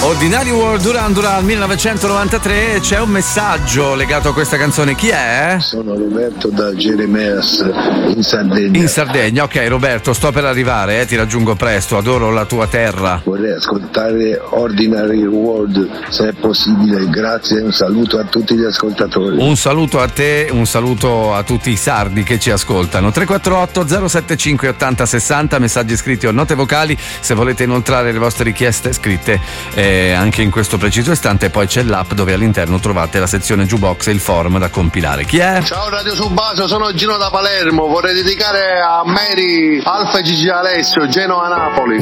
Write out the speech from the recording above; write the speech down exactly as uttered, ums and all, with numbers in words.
Ordinary World, Duran Duran millenovecentonovantatré. C'è un messaggio legato a questa canzone. Chi è? Sono Roberto da Geremias in Sardegna. In Sardegna, ok Roberto, sto per arrivare, eh, ti raggiungo presto, adoro la tua terra. Vorrei ascoltare Ordinary World se è possibile, grazie, un saluto a tutti gli ascoltatori. Un saluto a te, un saluto a tutti i sardi che ci ascoltano. tre quattro otto zero sette cinque ottanta sessanta, messaggi scritti o note vocali se volete inoltrare le vostre richieste scritte eh, anche in questo preciso istante. Poi c'è l'app dove all'interno trovate la sezione jukebox e il form da compilare. Chi è? Ciao Radio Subbaso, sono Gino da Palermo, vorrei dedicare a Mary, Alfa e Gigi Alessio, Genoa Napoli.